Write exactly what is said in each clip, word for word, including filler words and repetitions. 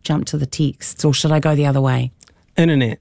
jump to the texts, or should I go the other way? Internet.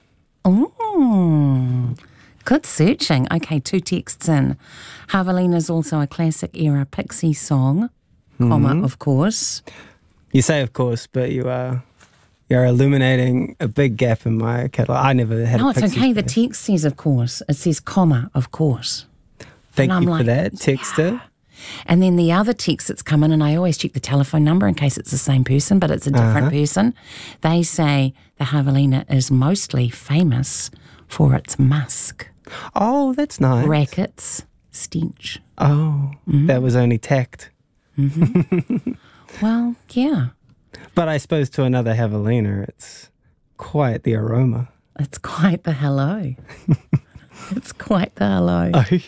Oh, good searching. Okay, two texts in. Javelina's also a classic era Pixie song, mm-hmm. comma, of course. You say of course, but you are you're illuminating a big gap in my catalogue. I never had no, a Pixie. No, it's okay. player. The text says of course. It says comma, of course. Thank and you I'm for like, that, texter. Yeah. And then the other text that's come in, and I always check the telephone number in case it's the same person, but it's a different uh-huh. person. They say the Javelina is mostly famous for its musk. Oh, that's nice. Rackets, stench. Oh, mm-hmm. that was only tact. Mm-hmm. Well, yeah. But I suppose to another Javelina, it's quite the aroma. It's quite the hello. It's quite the hello.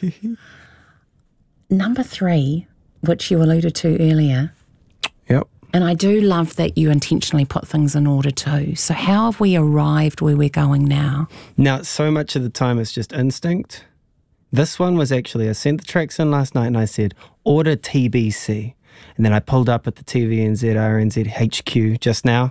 Number three, which you alluded to earlier. Yep. And I do love that you intentionally put things in order too. So how have we arrived where we're going now? Now, so much of the time it's just instinct. This one was actually, I sent the tracks in last night and I said, order T B C. And then I pulled up at the T V N Z R N Z H Q just now.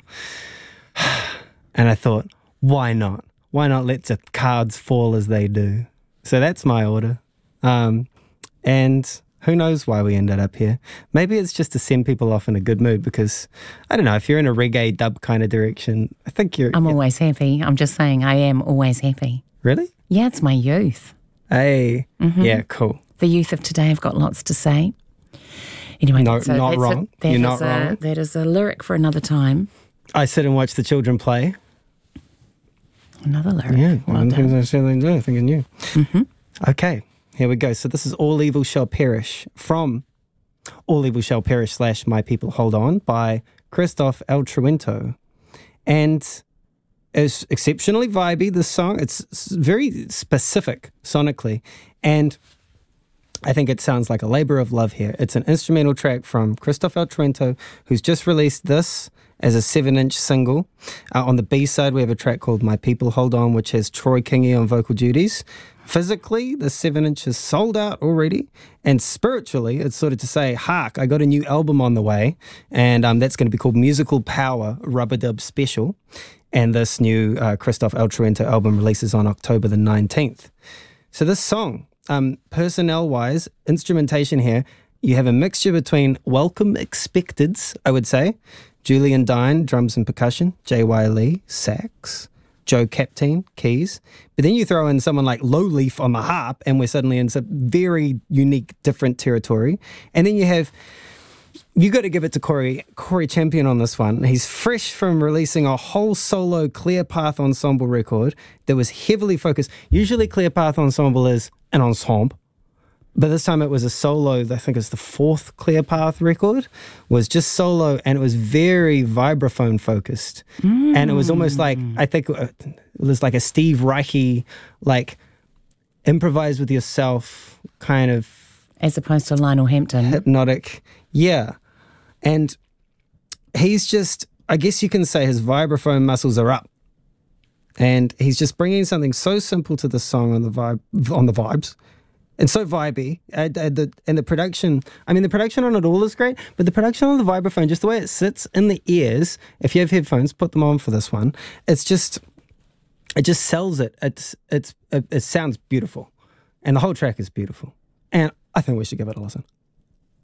And I thought, why not? Why not let the cards fall as they do? So that's my order. Um, and who knows why we ended up here. Maybe it's just to send people off in a good mood because, I don't know, if you're in a reggae dub kind of direction, I think you're... I'm always happy. I'm just saying I am always happy. Really? Yeah, it's my youth. Hey, mm-hmm. yeah, cool. The youth of today have got lots to say. Anyway, no, that's a, not that's wrong. A, that you're not a, wrong. That is a lyric for another time. I sit and watch the children play. Another lyric. Yeah, well one done. thing I said they do, I think I knew. Mm-hmm. Okay, here we go. So this is All Evil Shall Perish from All Evil Shall Perish slash My People Hold On by Christoph El Truento. And it's exceptionally vibey, this song. It's very specific sonically. And I think it sounds like a labor of love here. It's an instrumental track from Christoph El Truento, who's just released this as a seven-inch single. Uh, on the B-side, we have a track called My People Hold On, which has Troy Kingy on vocal duties. Physically, the seven-inch is sold out already. And spiritually, it's sort of to say, hark, I got a new album on the way. And um, that's going to be called Musical Power Rubber Dub Special. And this new uh, Christoph El Truento album releases on October the nineteenth. So this song... Um, personnel-wise, instrumentation here, you have a mixture between Welcome Expecteds, I would say, Julian Dine, drums and percussion, J Y Lee, sax, Joe Captain, keys, but then you throw in someone like Lowleaf on the harp and we're suddenly in some very unique, different territory. And then you have... You got to give it to Corey, Corey Champion on this one. He's fresh from releasing a whole solo Clear Path Ensemble record that was heavily focused. Usually Clear Path Ensemble is an ensemble, but this time it was a solo. I think it's the fourth Clear Path record, was just solo, and it was very vibraphone focused. Mm. And it was almost like, I think it was like a Steve Reichy, like improvise with yourself kind of. As opposed to Lionel Hampton. Hypnotic. Yeah. And he's just, I guess you can say his vibraphone muscles are up. And he's just bringing something so simple to the song on the vibe, on the vibes, and so vibey. And, and, the, and the production, I mean, the production on it all is great, but the production on the vibraphone, just the way it sits in the ears, if you have headphones, put them on for this one. It's just, it just sells it. It's, it's, it, it sounds beautiful. And the whole track is beautiful. And I think we should give it a listen.